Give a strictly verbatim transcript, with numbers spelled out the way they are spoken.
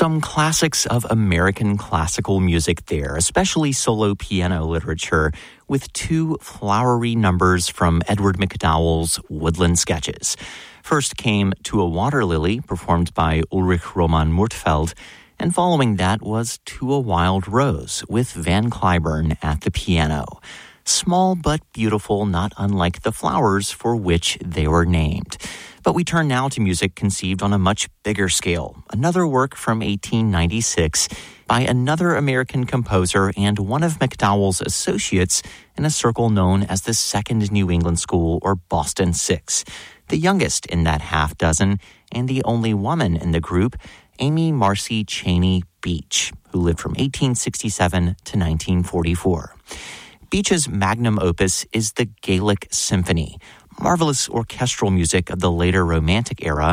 Some classics of American classical music there, especially solo piano literature, with two flowery numbers from Edward MacDowell's Woodland Sketches. First came To a Water Lily, performed by Ulrich Roman Murtfeld, and following that was To a Wild Rose, with Van Cliburn at the piano. Small but beautiful, not unlike the flowers for which they were named. But we turn now to music conceived on a much bigger scale. Another work from eighteen ninety-six by another American composer and one of MacDowell's associates in a circle known as the Second New England School, or Boston Six. The youngest in that half dozen and the only woman in the group, Amy Marcy Cheney Beach, who lived from eighteen sixty-seven to nineteen forty-four. Beach's magnum opus is the Gaelic Symphony, marvelous orchestral music of the later Romantic era